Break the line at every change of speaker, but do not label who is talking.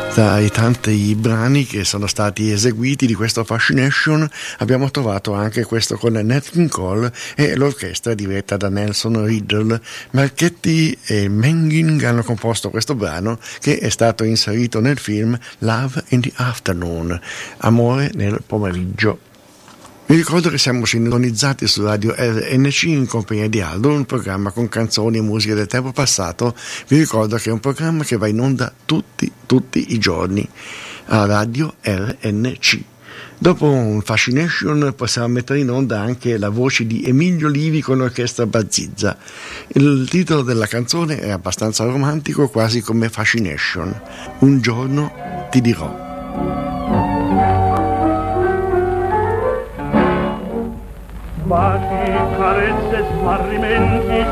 Tra i tanti brani che sono stati eseguiti di questo Fascination abbiamo trovato anche questo con Nat King Cole e l'orchestra diretta da Nelson Riddle. Marchetti e Menging hanno composto questo brano che è stato inserito nel film Love in the Afternoon, Amore nel pomeriggio. Vi ricordo che siamo sintonizzati su Radio RNC in compagnia di Aldo, un programma con canzoni e musiche del tempo passato. Vi ricordo che è un programma che va in onda tutti i giorni a Radio RNC. Dopo un Fascination possiamo mettere in onda anche la voce di Emilio Livi con l'orchestra Bazizza. Il titolo della canzone è abbastanza romantico, quasi come Fascination. Un giorno ti dirò.
Baci, carezze, smarrimenti